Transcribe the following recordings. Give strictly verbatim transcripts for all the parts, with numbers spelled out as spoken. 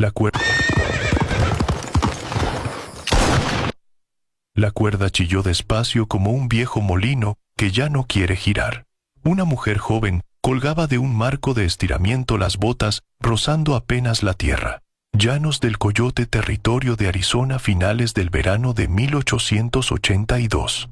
La cuerda... La cuerda chilló despacio como un viejo molino que ya no quiere girar. Una mujer joven colgaba de un marco de estiramiento las botas, rozando apenas la tierra. Llanos del Coyote, territorio de Arizona, finales del verano de mil ochocientos ochenta y dos.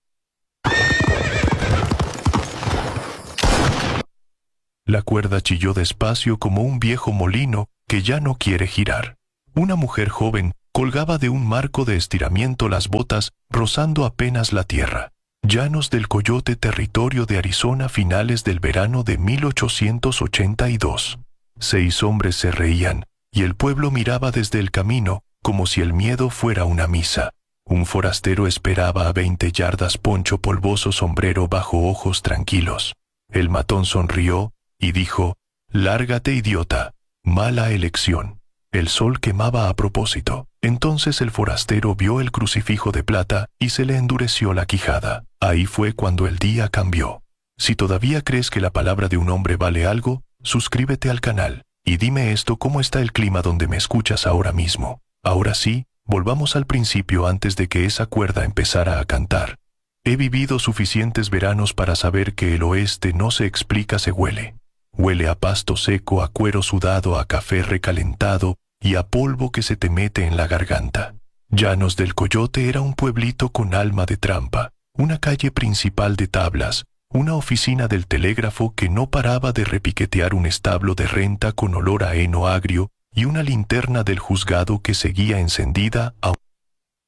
La cuerda chilló despacio como un viejo molino que ya no quiere girar. Una mujer joven colgaba de un marco de estiramiento las botas, rozando apenas la tierra. Llanos del Coyote, territorio de Arizona, finales del verano de mil ochocientos ochenta y dos. Seis hombres se reían, y el pueblo miraba desde el camino, como si el miedo fuera una misa. Un forastero esperaba a veinte yardas, poncho polvoso, sombrero bajo, ojos tranquilos. El matón sonrió y dijo: «Lárgate, idiota. Mala elección». El sol quemaba a propósito. Entonces el forastero vio el crucifijo de plata y se le endureció la quijada. Ahí fue cuando el día cambió. Si todavía crees que la palabra de un hombre vale algo, suscríbete al canal. Y dime esto: ¿cómo está el clima donde me escuchas ahora mismo? Ahora sí, volvamos al principio antes de que esa cuerda empezara a cantar. He vivido suficientes veranos para saber que el oeste no se explica, se huele. Huele a pasto seco, a cuero sudado, a café recalentado y a polvo que se te mete en la garganta. Llanos del Coyote era un pueblito con alma de trampa, una calle principal de tablas, una oficina del telégrafo que no paraba de repiquetear, un establo de renta con olor a heno agrio y una linterna del juzgado que seguía encendida a